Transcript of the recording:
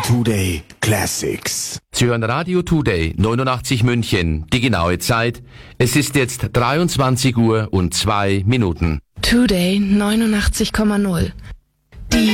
Today Classics. Sie hören Radio Today 89 München. Die genaue Zeit. Es ist jetzt 23 Uhr und 2 Minuten. Today 89,0.